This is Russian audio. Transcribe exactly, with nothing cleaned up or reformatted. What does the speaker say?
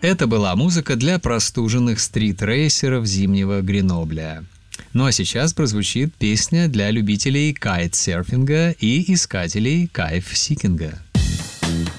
Это была музыка для простуженных стрит-рейсеров зимнего Гренобля. Ну а сейчас прозвучит песня для любителей кайтсерфинга и искателей кайф-сикинга.